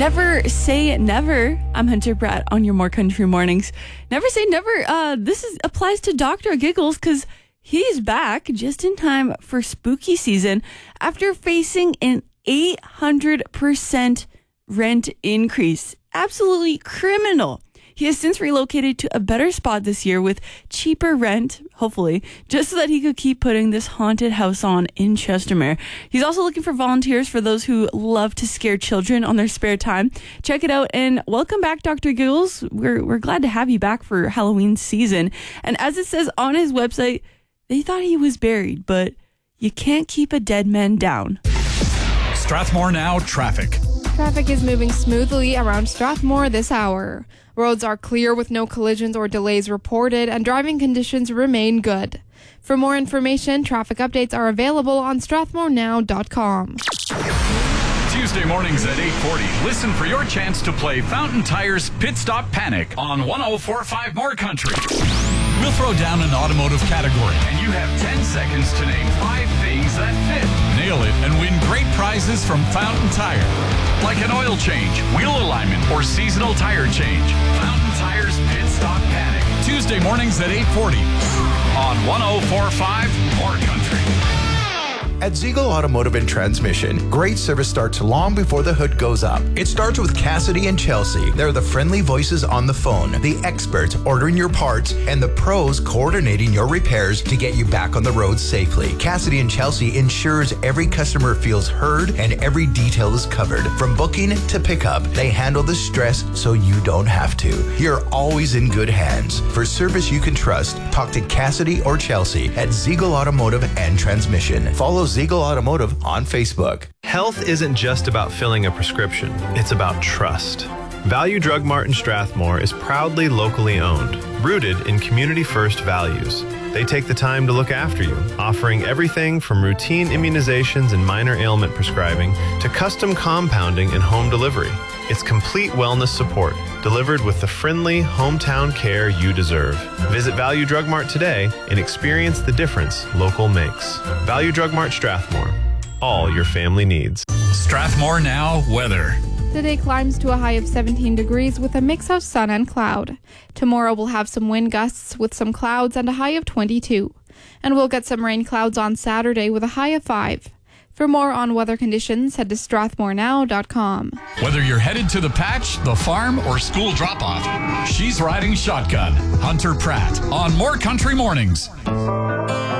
Never say never. I'm Hunter Pratt on your More Country Mornings. Never say never. This applies to Dr. Giggles because he's back just in time for spooky season after facing an 800% rent increase. Absolutely criminal. He has since relocated to a better spot this year with cheaper rent, hopefully, just so that he could keep putting this haunted house on in Chestermere. He's also looking for volunteers for those who love to scare children on their spare time. Check it out, and welcome back, Dr. Giggles. We're glad to have you back for Halloween season. And as it says on his website, they thought he was buried, but you can't keep a dead man down. Strathmore Now traffic. Traffic is moving smoothly around Strathmore this hour. Roads are clear with no collisions or delays reported, and driving conditions remain good. For more information, traffic updates are available on strathmorenow.com. Tuesday mornings at 8:40. Listen for your chance to play Fountain Tire's Pit Stop Panic on 104.5 More Country. We'll throw down an automotive category, and you have 10 seconds to name 5 things that fit. Nail it and win great prizes from Fountain Tire, like an oil change, wheel alignment, or seasonal tire change. Fountain Tire's Pit Stop Panic. Tuesday mornings at 8:40 on 104.5 More Country. At Ziegel Automotive and Transmission, great service starts long before the hood goes up. It starts with Cassidy and Chelsea. They're the friendly voices on the phone, the experts ordering your parts, and the pros coordinating your repairs to get you back on the road safely. Cassidy and Chelsea ensures every customer feels heard and every detail is covered. From booking to pickup, they handle the stress so you don't have to. You're always in good hands. For service you can trust, talk to Cassidy or Chelsea at Ziegel Automotive and Transmission. Follow Ziegel Automotive on Facebook. Health isn't just about filling a prescription. It's about trust. Value Drug Mart in Strathmore is proudly locally owned, rooted in community-first values. They take the time to look after you, offering everything from routine immunizations and minor ailment prescribing to custom compounding and home delivery. It's complete wellness support, delivered with the friendly hometown care you deserve. Visit Value Drug Mart today and experience the difference local makes. Value Drug Mart Strathmore. All your family needs. Strathmore Now weather. Today climbs to a high of 17 degrees with a mix of sun and cloud. Tomorrow we'll have some wind gusts with some clouds and a high of 22. And we'll get some rain clouds on Saturday with a high of 5. For more on weather conditions, head to strathmorenow.com. Whether you're headed to the patch, the farm, or school drop-off, she's riding shotgun. Hunter Pratt on More Country Mornings.